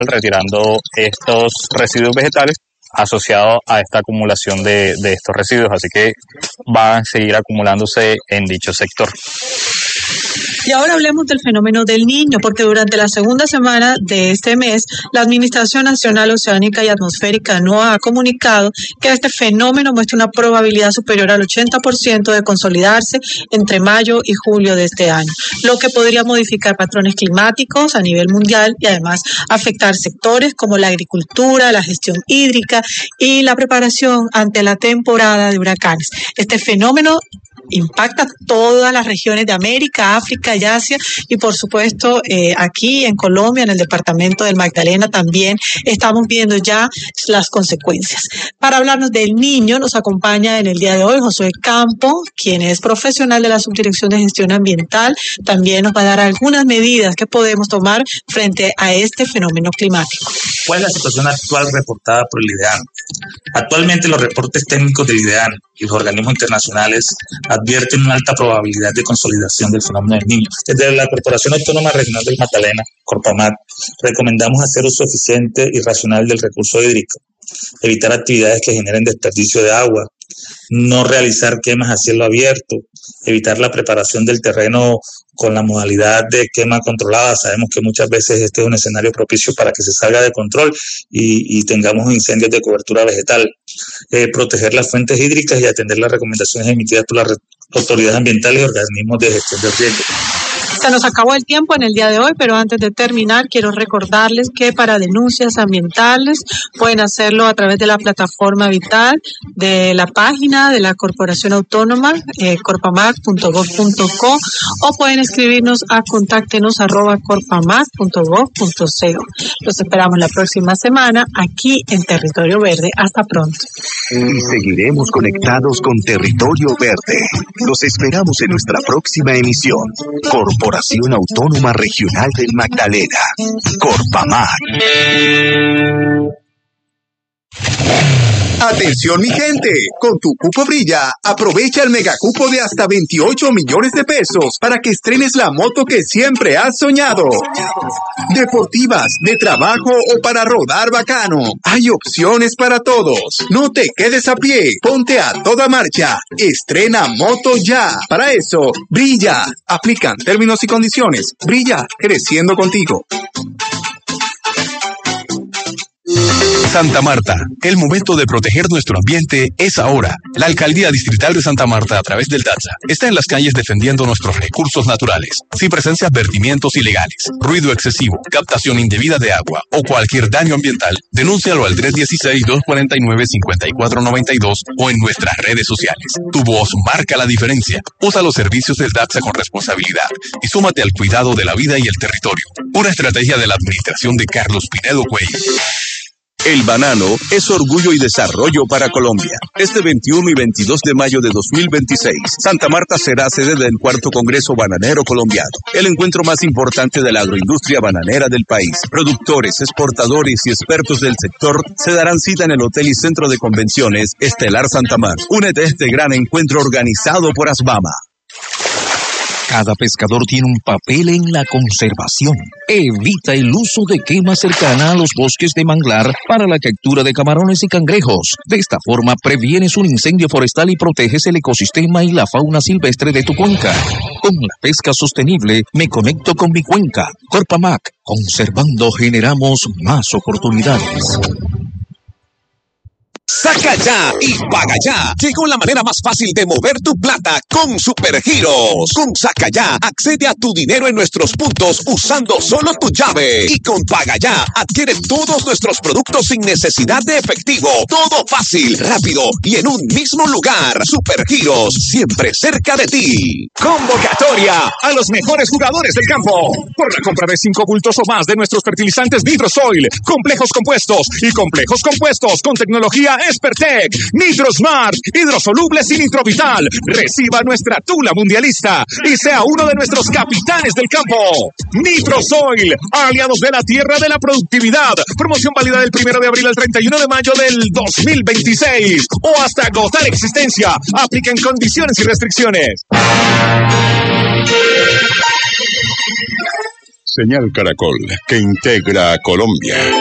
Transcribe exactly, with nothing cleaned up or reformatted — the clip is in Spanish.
retirando estos residuos vegetales asociados a esta acumulación de, de estos residuos, así que van a seguir acumulándose en dicho sector. Y ahora hablemos del fenómeno del Niño, porque durante la segunda semana de este mes, la Administración Nacional Oceánica y Atmosférica NOAA ha comunicado que este fenómeno muestra una probabilidad superior al ochenta por ciento de consolidarse entre mayo y julio de este año, lo que podría modificar patrones climáticos a nivel mundial y además afectar sectores como la agricultura, la gestión hídrica y la preparación ante la temporada de huracanes. Este fenómeno impacta todas las regiones de América, África y Asia, y por supuesto eh, aquí en Colombia, en el departamento del Magdalena, también estamos viendo ya las consecuencias. Para hablarnos del Niño nos acompaña en el día de hoy Josué Campo, quien es profesional de la Subdirección de Gestión Ambiental. También nos va a dar algunas medidas que podemos tomar frente a este fenómeno climático. ¿Cuál es la situación actual reportada por el IDEAN? Actualmente los reportes técnicos del IDEAN y los organismos internacionales advierten una alta probabilidad de consolidación del fenómeno del Niño. Desde la Corporación Autónoma Regional del Magdalena, Corpamag, recomendamos hacer uso eficiente y racional del recurso hídrico, evitar actividades que generen desperdicio de agua, no realizar quemas a cielo abierto, evitar la preparación del terreno con la modalidad de quema controlada. Sabemos que muchas veces este es un escenario propicio para que se salga de control y, y tengamos incendios de cobertura vegetal. Eh, proteger las fuentes hídricas y atender las recomendaciones emitidas por las autoridades ambientales y organismos de gestión de riesgo. Se nos acabó el tiempo en el día de hoy, pero antes de terminar quiero recordarles que para denuncias ambientales pueden hacerlo a través de la plataforma Vital de la página de la Corporación Autónoma, eh, corpamag punto gov punto co, o pueden escribirnos a contáctenos arroba corpamag punto gov punto co. Los esperamos la próxima semana aquí en Territorio Verde. Hasta pronto. Y seguiremos conectados con Territorio Verde. Los esperamos en nuestra próxima emisión. Corporación Autónoma Regional del Magdalena, Corpamag. Atención mi gente, con tu cupo Brilla, aprovecha el megacupo de hasta veintiocho millones de pesos para que estrenes la moto que siempre has soñado. Deportivas, de trabajo o para rodar bacano, hay opciones para todos. No te quedes a pie, ponte a toda marcha, estrena moto ya. Para eso, Brilla, aplican términos y condiciones. Brilla, creciendo contigo. Santa Marta, el momento de proteger nuestro ambiente es ahora. La Alcaldía Distrital de Santa Marta, a través del DATSA, está en las calles defendiendo nuestros recursos naturales. Si presencias vertimientos ilegales, ruido excesivo, captación indebida de agua o cualquier daño ambiental, denúncialo al tres uno seis, dos cuatro nueve, cinco cuatro nueve dos o en nuestras redes sociales. Tu voz marca la diferencia. Usa los servicios del DATSA con responsabilidad y súmate al cuidado de la vida y el territorio. Una estrategia de la administración de Carlos Pinedo Cuello. El banano es orgullo y desarrollo para Colombia. Este veintiuno y veintidós de mayo de dos mil veintiséis, Santa Marta será sede del cuarto Congreso Bananero Colombiano, el encuentro más importante de la agroindustria bananera del país. Productores, exportadores y expertos del sector se darán cita en el Hotel y Centro de Convenciones Estelar Santa Marta. Únete a este gran encuentro organizado por ASBAMA. Cada pescador tiene un papel en la conservación. Evita el uso de quema cercana a los bosques de manglar para la captura de camarones y cangrejos. De esta forma previenes un incendio forestal y proteges el ecosistema y la fauna silvestre de tu cuenca. Con la pesca sostenible me conecto con mi cuenca. Corpamag, conservando generamos más oportunidades. Saca ya y paga ya. Llegó la manera más fácil de mover tu plata con Supergiros. Con Saca ya, accede a tu dinero en nuestros puntos usando solo tu llave. Y con Paga ya, adquiere todos nuestros productos sin necesidad de efectivo. Todo fácil, rápido y en un mismo lugar. Supergiros, siempre cerca de ti. Convocatoria a los mejores jugadores del campo. Por la compra de cinco bultos o más de nuestros fertilizantes Nitrosoil, complejos compuestos y complejos compuestos con tecnología Espertec, Nitrosmart, hidrosolubles y Nitrovital. Reciba nuestra tula mundialista y sea uno de nuestros capitanes del campo. Nitrosoil, aliados de la tierra de la productividad. Promoción válida del primero de abril al treinta y uno de mayo del dos mil veintiséis o hasta agotar existencia. Aplican condiciones y restricciones. Señal Caracol, que integra a Colombia.